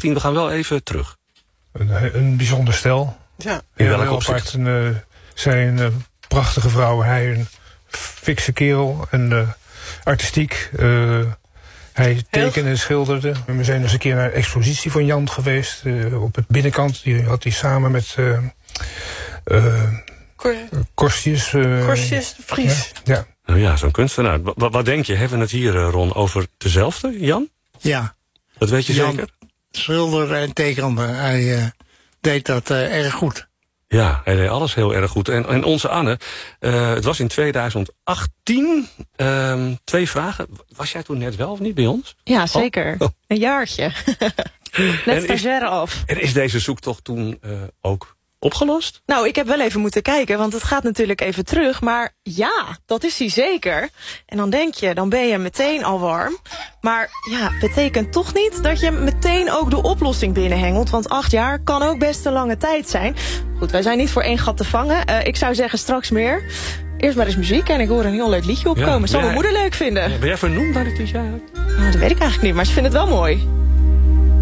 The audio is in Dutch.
18. We gaan wel even terug. Een bijzonder stel. Ja. In welk opzicht? Zij een prachtige vrouw. Hij een fikse kerel. En artistiek. Hij tekende en schilderde. We zijn eens een keer naar de expositie van Jan geweest. Op het binnenkant. Die had hij samen met Korstjes. Korstjes de Vries. Ja. Nou ja, zo'n kunstenaar. Wat denk je? Hebben we het hier, Ron, over dezelfde, Jan? Ja. Dat weet je Jan zeker? schilderde en tekende. Hij deed dat erg goed. Ja, hij deed alles heel erg goed. En onze Anne, het was in 2018. 2 vragen. Was jij toen net wel of niet bij ons? Ja, zeker. Oh. Een jaartje. Net stagiaire af. En is deze zoektocht toen ook opgelost? Nou, ik heb wel even moeten kijken, want het gaat natuurlijk even terug. Maar ja, dat is hij zeker. En dan denk je, dan ben je meteen al warm. Maar ja, betekent toch niet dat je meteen ook de oplossing binnenhengelt. Want 8 jaar kan ook best een lange tijd zijn. Goed, wij zijn niet voor 1 gat te vangen. Ik zou zeggen straks meer. Eerst maar eens muziek en ik hoor een heel leuk liedje opkomen. Ja, Zal mijn moeder leuk vinden. Ben jij vernoemd naar dit liedje eigenlijk? Nou, dat weet ik eigenlijk niet, maar ze vindt het wel mooi.